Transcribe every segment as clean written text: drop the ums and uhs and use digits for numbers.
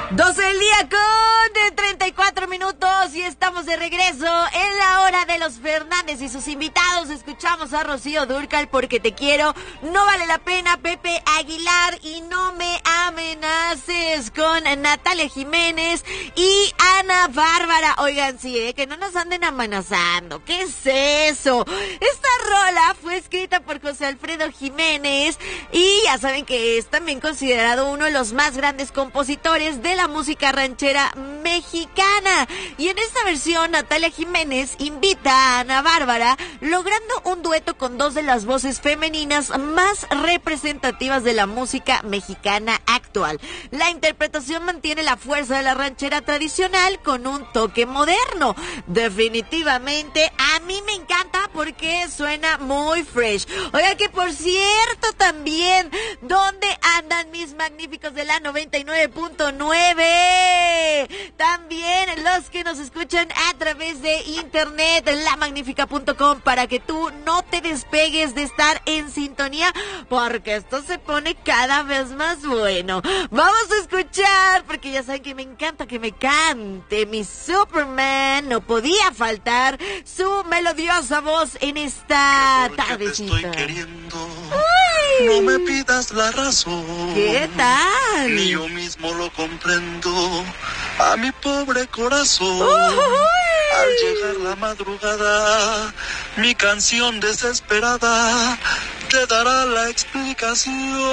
12 del día con 34 minutos y estamos de regreso en la hora de los Fernández y sus invitados. Escuchamos a Rocío Dúrcal, Porque te quiero, No vale la pena, Pepe Aguilar y No me amenaces, con Natalia Jiménez y Ana Bárbara. Oigan, sí, que no nos anden amenazando. ¿Qué es eso? Esta rola fue escrita por José Alfredo Jiménez y ya saben que es también considerado uno de los más grandes compositores de la música ranchera mexicana. Y en esta versión, Natalia Jiménez invita a Ana Bárbara, logrando un dueto con dos de las voces femeninas más representativas de la música mexicana actual. La interpretación mantiene la fuerza de la ranchera tradicional con un toque moderno. Definitivamente, a mí me encanta porque suena muy fresh. Oiga, que por cierto también, ¿dónde andan mis magníficos de la 99.9? También los que nos escuchan a través de internet, lamagnifica.com, para que tú no te despegues de estar en sintonía, porque esto se pone cada vez más bueno. Vamos a escuchar, porque ya saben que me encanta que me cante mi Superman. No podía faltar su melodiosa voz en esta tardecita. Te estoy queriendo. No me pidas la razón. ¿Qué tal? Ni yo mismo lo comprendo. A mi pobre corazón. Al llegar la madrugada, mi canción desesperada te dará la explicación.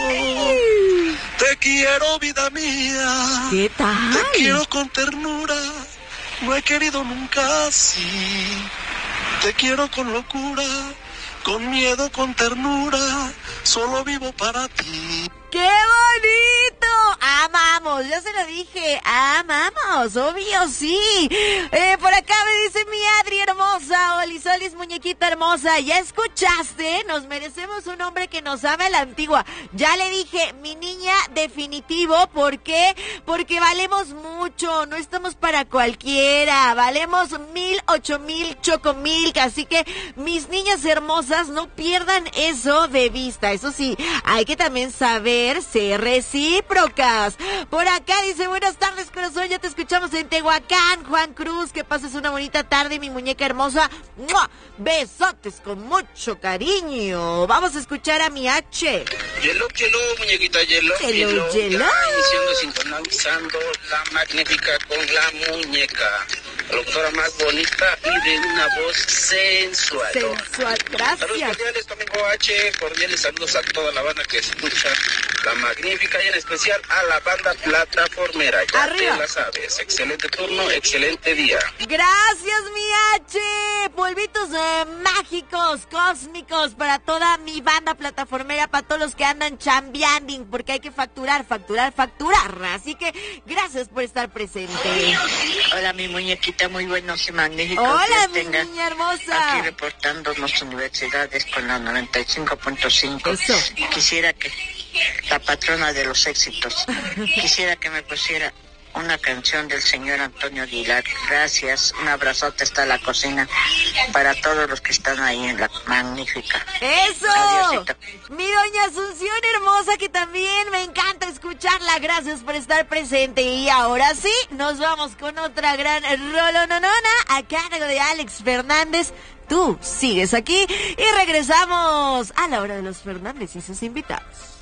Te quiero, vida mía. ¿Qué tal? Te quiero con ternura. No he querido nunca así. Te quiero con locura, con miedo, con ternura. Solo vivo para ti. ¡Qué bonito! Amamos, ya se lo dije, amamos, obvio sí. Por acá me dice mi Adri hermosa, Olisolis, muñequita hermosa, ¿ya escuchaste? Nos merecemos un hombre que nos ame a la antigua. Ya le dije, mi niña, definitivo. ¿Por qué? Porque valemos mucho, no estamos para cualquiera, valemos 1,000, 8,000, chocomilk, así que mis niñas hermosas, no pierdan eso de vista. Eso sí, hay que también saber ser recíprocas. Por acá dice, buenas tardes, corazón, ya te escuchamos en Tehuacán. Juan Cruz, que pases una bonita tarde, mi muñeca hermosa. ¡Mua! Besotes con mucho cariño. Vamos a escuchar a mi H. Hielo, muñequita, hielo. Hielo. Iniciando, sintonizando la magnífica con la muñeca. La doctora más bonita y de una voz sensual. Sensual, gracias. Saludos cordiales, Domingo H. Cordiales saludos a toda la banda que escucha la magnífica y en especial a la banda plataformera. Ya Arriba. te la sabes. Excelente turno, excelente día. Gracias, mi H. Polvitos mágicos, cósmicos para toda mi banda plataformera, para todos los que andan chambeanding, porque hay que facturar. Así que gracias por estar presente. Hola, mi muñequita, muy buenos y magníficos. Hola, mi tengan. niña hermosa. Aquí reportándonos universidades con la 95.5. Eso. Quisiera que la patrona de los éxitos, quisiera que me pusiera una canción del señor Antonio Aguilar. Gracias, un abrazote hasta la cocina para todos los que están ahí en la magnífica. ¡Eso! Adiósito. Mi doña Asunción hermosa, que también me encanta escucharla. Gracias por estar presente. Y ahora sí, nos vamos con otra gran rolononona a cargo de Alex Fernández. Tú sigues aquí y regresamos a la hora de los Fernández y sus invitados.